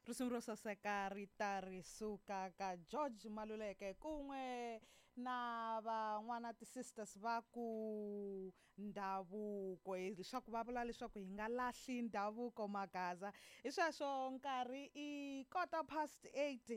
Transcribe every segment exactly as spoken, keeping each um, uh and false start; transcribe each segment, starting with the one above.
Rusumro saseka rita ri suka ka George Maluleke kun'we na van'wana ti-sisters va ku ndhavuko leswaku va vula leswaku hi nga lahli ndhavuko Magaza hi sweswo nkarhi i quarter past eight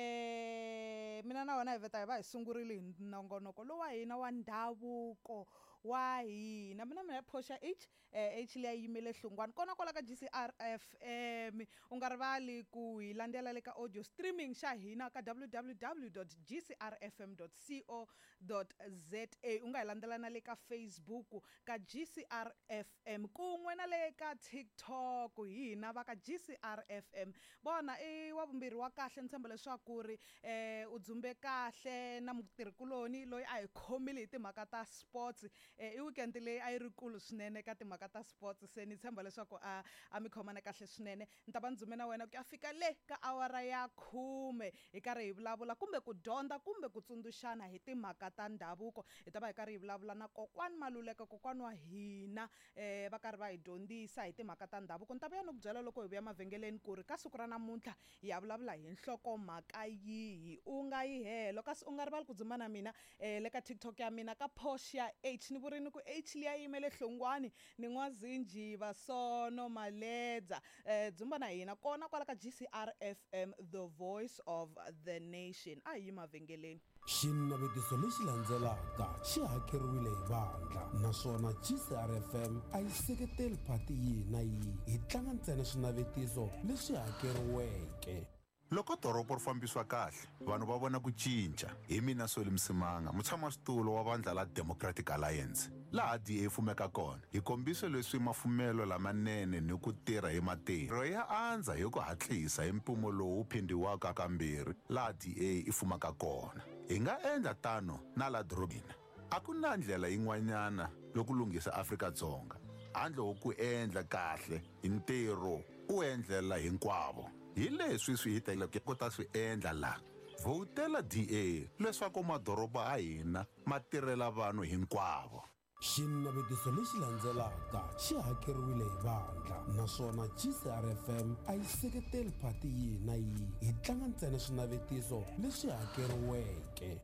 eh mina na wena hi veta hi va hi sungurile hi nongonoko lowu wa hina wa ndhavuko wa hina mina mina phosha h eh, h leyi yimele hlungwane kona kwala ka G C R F M u nga rivali ku hi landzela le ka audio streaming xa hina ka w w w dot g c r f m dot co dot z a u nga hi landzela na le ka Facebook ka G C R F M kun'we na le ka TikTok hi hina va ka G C R F M bona i wa vumbirhi wa kahle ni tshemba leswaku ri eh u dzumbe kahle na mutirhikuloni loyi a hi khomile hi timhaka ta sports eh i weekend leyi a yi ri kulu swinene ka timhaka ta sports se ni tshemba leswaku a a mi khomana kahle swinene ni ta va ndzume na wena ku ya fika le ka awara ya khume hi karhi hi vulavula kumbe ku dyondza kumbe ku tsundzuxana hi timhaka ta ndhavuko hi ta va hi karhi hi vulavula na kokwani Maluleke kokwani wa hina eh va karhi va hi dyondzisa hi timhaka ta ndhavuko ni ta vuya ni ku byela loko hi vuya mavhengeleni ku ri ka siku ra namuntlha hi ya vulavula hi nhlokomhaka yihi u nga yi helo kasi u nga rivali ku dzuma na mina eh le ka TikTok ya mina ka Portia H ni vurini ku H liya yimele hlongwani ni n'wazinji vasono maledza eh dzumba na hina kona kwala ka G C R F M the voice of the nation a hi mavhengeleni xinavetiso lexi landzelaka xi hakeriwile hi vandla naswona G C R F M a yi seketeli phati yihi na yihi hi tlanga ntsena swinavetiso leswi hakeriweke. Loko doroba ri fambisiwa kahle vanhu va vona ku cinca hi mina Soli Msimanga mutshamaxitulu wa vandla la Democratic Alliance laha D A fumeka kona hi kombise leswi mafumelo lamanene ni ku tirha hi matirho ya andza hi ku hatlisa hi mpumo lowu phindiwaka kambirhi laha D A i fumaka kona hi nga endla tano na la dorobeni a ku na ndlela yin'wanyana loku lunghisa Afrika-Dzonga handle ku endla kahle hi ntirho u endlela hinkwavo hi leswi swi hiteleke ku ta swi endla la votela D A leswaku madoroba a hina ma tirhela vanhu hinkwavo. xinavetiso lexi landzelaka xi hakeriwile hi vandla naswona G C R F M a yi seketeli phati yihi na yihi hi tlanga ntsena swinavetiso leswi hakeriweke.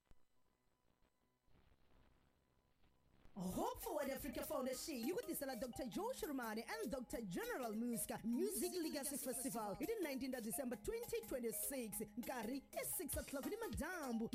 Hope Forward Africa Foundation yi ku tisela Doctor Joe Shirmani and Doctor General Muska Music Legacy Festival hi the nineteenth of December twenty twenty-six nkarhi i six o'clock ni madyambu